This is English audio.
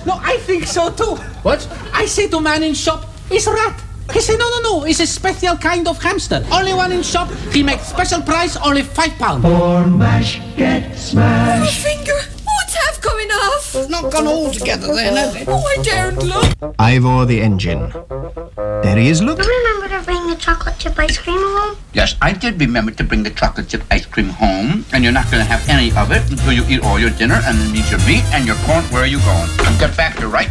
No, I think so too. What? I say to man in shop, it's rat. He say, no, it's a special kind of hamster. Only one in shop. He make special price, only £5. Born mash, get smash. My finger! What's half coming off? It's not gone all together then, has it? Oh, I daren't look. Ivor the engine. There he is, look. You remember to bring the chocolate chip ice cream home? Yes, I did remember to bring the chocolate chip ice cream home, and you're not going to have any of it until you eat all your dinner and then eat your meat and your corn. Where are you going? Get back here right